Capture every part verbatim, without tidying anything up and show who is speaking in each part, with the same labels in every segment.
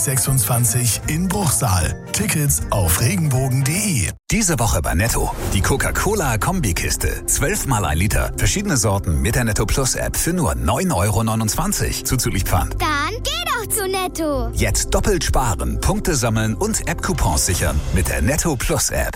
Speaker 1: sechsundzwanzig in Bruchsal. Tickets auf regenbogen punkt de.
Speaker 2: Diese Woche bei Netto. Die Coca-Cola-Kombikiste. zwölf mal ein Liter. Verschiedene Sorten mit der Netto Plus App für nur neun Euro neunundzwanzig. Zuzüglich Pfand.
Speaker 3: Dann geh doch zu Netto.
Speaker 2: Jetzt doppelt sparen, Punkte sammeln und App-Coupons sichern mit der Netto Plus App.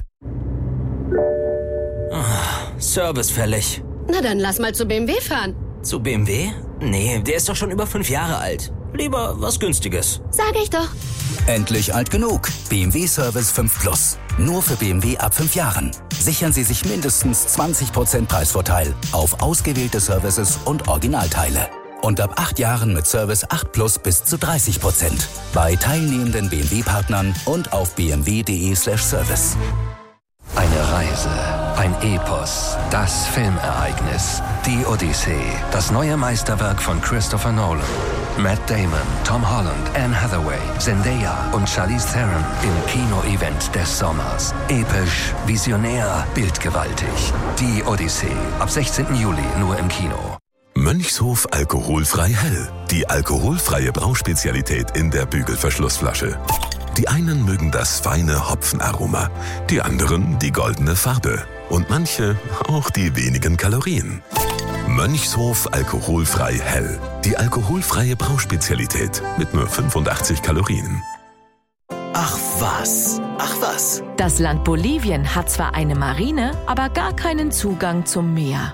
Speaker 4: Oh, Service fällig.
Speaker 5: Na dann lass mal zu B M W fahren.
Speaker 4: Zu B M W? Nee, der ist doch schon über fünf Jahre alt. Lieber was Günstiges.
Speaker 5: Sag ich doch.
Speaker 2: Endlich alt genug. B M W Service fünf Plus. Nur für B M W ab fünf Jahren. Sichern Sie sich mindestens zwanzig Prozent Preisvorteil auf ausgewählte Services und Originalteile. Und ab acht Jahren mit Service acht Plus bis zu dreißig Prozent. Bei teilnehmenden B M W-Partnern und auf b m w punkt de slash service.
Speaker 6: Eine Reise, ein Epos, das Filmereignis, die Odyssee, das neue Meisterwerk von Christopher Nolan. Matt Damon, Tom Holland, Anne Hathaway, Zendaya und Charlize Theron im Kino-Event des Sommers. Episch, visionär, bildgewaltig. Die Odyssee, ab sechzehnten Juli nur im Kino.
Speaker 7: Mönchshof alkoholfrei hell. Die alkoholfreie Brauspezialität in der Bügelverschlussflasche. Die einen mögen das feine Hopfenaroma, die anderen die goldene Farbe und manche auch die wenigen Kalorien. Mönchshof alkoholfrei hell. Die alkoholfreie Brauspezialität mit nur fünfundachtzig Kalorien.
Speaker 8: Ach was, ach was.
Speaker 9: Das Land Bolivien hat zwar eine Marine, aber gar keinen Zugang zum Meer.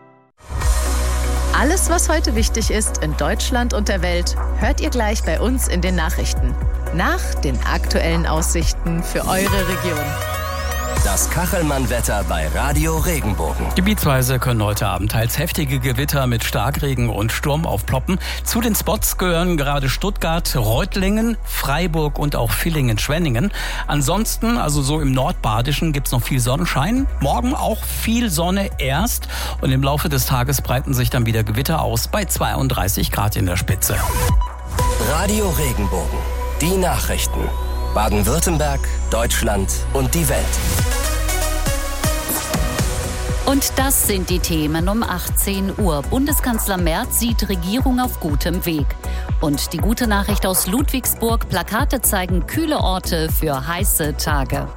Speaker 9: Alles, was heute wichtig ist in Deutschland und der Welt, hört ihr gleich bei uns in den Nachrichten. Nach den aktuellen Aussichten für eure Region.
Speaker 10: Das Kachelmann-Wetter bei Radio Regenbogen.
Speaker 11: Gebietsweise können heute Abend teils heftige Gewitter mit Starkregen und Sturm aufploppen. Zu den Spots gehören gerade Stuttgart, Reutlingen, Freiburg und auch Villingen-Schwenningen. Ansonsten, also so im Nordbadischen, gibt's noch viel Sonnenschein. Morgen auch viel Sonne erst. Und im Laufe des Tages breiten sich dann wieder Gewitter aus bei zweiunddreißig Grad in der Spitze.
Speaker 10: Radio Regenbogen. Die Nachrichten. Baden-Württemberg, Deutschland und die Welt.
Speaker 12: Und das sind die Themen um achtzehn Uhr. Bundeskanzler Merz sieht Regierung auf gutem Weg. Und die gute Nachricht aus Ludwigsburg: Plakate zeigen kühle Orte für heiße Tage.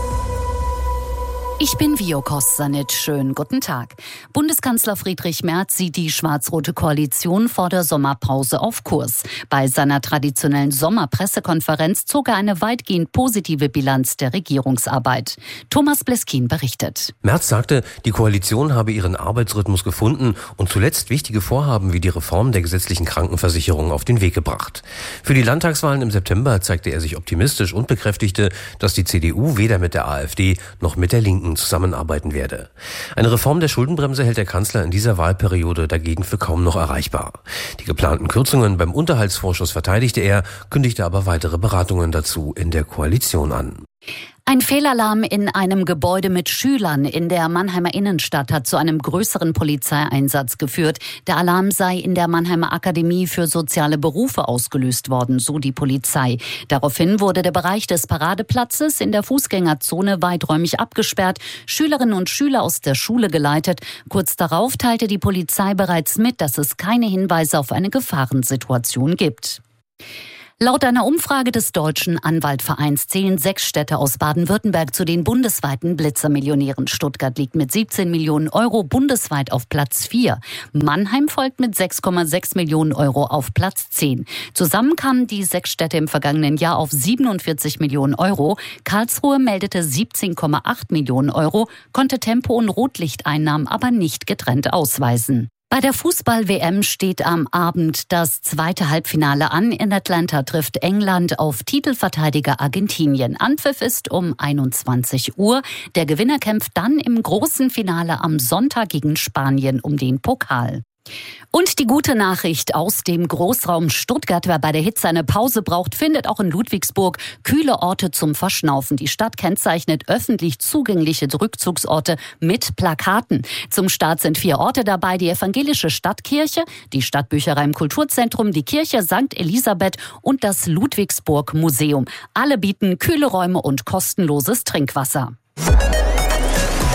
Speaker 12: Ich bin Vio Kostanic. Schönen guten Tag. Bundeskanzler Friedrich Merz sieht die schwarz-rote Koalition vor der Sommerpause auf Kurs. Bei seiner traditionellen Sommerpressekonferenz zog er eine weitgehend positive Bilanz der Regierungsarbeit. Thomas Bleskin berichtet.
Speaker 13: Merz sagte, die Koalition habe ihren Arbeitsrhythmus gefunden und zuletzt wichtige Vorhaben wie die Reform der gesetzlichen Krankenversicherung auf den Weg gebracht. Für die Landtagswahlen im September zeigte er sich optimistisch und bekräftigte, dass die C D U weder mit der AfD noch mit der Linken zusammenarbeiten werde. Eine Reform der Schuldenbremse hält der Kanzler in dieser Wahlperiode dagegen für kaum noch erreichbar. Die geplanten Kürzungen beim Unterhaltsvorschuss verteidigte er, kündigte aber weitere Beratungen dazu in der Koalition an.
Speaker 12: Ein Fehlalarm in einem Gebäude mit Schülern in der Mannheimer Innenstadt hat zu einem größeren Polizeieinsatz geführt. Der Alarm sei in der Mannheimer Akademie für soziale Berufe ausgelöst worden, so die Polizei. Daraufhin wurde der Bereich des Paradeplatzes in der Fußgängerzone weiträumig abgesperrt, Schülerinnen und Schüler aus der Schule geleitet. Kurz darauf teilte die Polizei bereits mit, dass es keine Hinweise auf eine Gefahrensituation gibt. Laut einer Umfrage des Deutschen Anwaltvereins zählen sechs Städte aus Baden-Württemberg zu den bundesweiten Blitzermillionären. Stuttgart liegt mit siebzehn Millionen Euro bundesweit auf Platz vier. Mannheim folgt mit sechs Komma sechs Millionen Euro auf Platz zehn. Zusammen kamen die sechs Städte im vergangenen Jahr auf siebenundvierzig Millionen Euro. Karlsruhe meldete siebzehn Komma acht Millionen Euro, konnte Tempo- und Rotlichteinnahmen aber nicht getrennt ausweisen. Bei der Fußball-W M steht am Abend das zweite Halbfinale an. In Atlanta trifft England auf Titelverteidiger Argentinien. Anpfiff ist um einundzwanzig Uhr. Der Gewinner kämpft dann im großen Finale am Sonntag gegen Spanien um den Pokal. Und die gute Nachricht aus dem Großraum Stuttgart: Wer bei der Hitze eine Pause braucht, findet auch in Ludwigsburg kühle Orte zum Verschnaufen. Die Stadt kennzeichnet öffentlich zugängliche Rückzugsorte mit Plakaten. Zum Start sind vier Orte dabei: die evangelische Stadtkirche, die Stadtbücherei im Kulturzentrum, die Kirche Sankt Elisabeth und das Ludwigsburg Museum. Alle bieten kühle Räume und kostenloses Trinkwasser.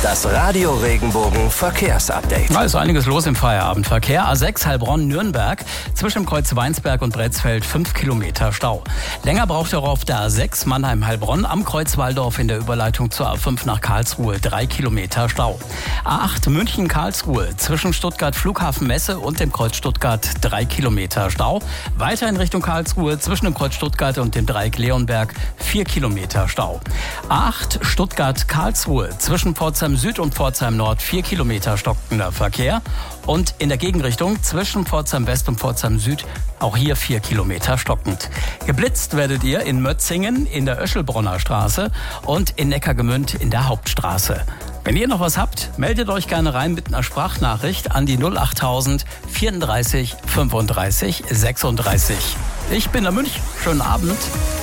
Speaker 10: Das Radio Regenbogen Verkehrsupdate.
Speaker 11: Da ist einiges los im Feierabendverkehr. A sechs Heilbronn-Nürnberg, zwischen dem Kreuz Weinsberg und Bretzfeld fünf Kilometer Stau. Länger braucht er auf der A sechs Mannheim-Heilbronn am Kreuz Walldorf in der Überleitung zur A fünf nach Karlsruhe drei Kilometer Stau. A acht München-Karlsruhe, zwischen Stuttgart Flughafen Messe und dem Kreuz Stuttgart drei Kilometer Stau. Weiter in Richtung Karlsruhe, zwischen dem Kreuz Stuttgart und dem Dreieck Leonberg vier Kilometer Stau. A acht Stuttgart-Karlsruhe, zwischen Pforzheim Süd und Pforzheim Nord vier Kilometer stockender Verkehr. Und in der Gegenrichtung zwischen Pforzheim West und Pforzheim Süd auch hier vier Kilometer stockend. Geblitzt werdet ihr in Mötzingen in der Öschelbronner Straße und in Neckargemünd in der Hauptstraße. Wenn ihr noch was habt, meldet euch gerne rein mit einer Sprachnachricht an die null achttausend vierunddreißig fünfunddreißig sechsunddreißig. Ich bin der Münch. Schönen Abend.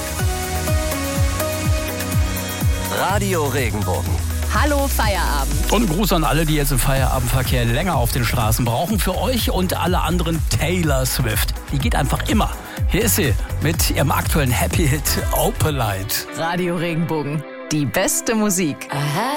Speaker 10: Radio Regenbogen.
Speaker 9: Hallo Feierabend.
Speaker 11: Und ein Gruß an alle, die jetzt im Feierabendverkehr länger auf den Straßen brauchen. Für euch und alle anderen Taylor Swift. Die geht einfach immer. Hier ist sie mit ihrem aktuellen Happy Hit Opalite.
Speaker 9: Radio Regenbogen. Die beste Musik. Aha.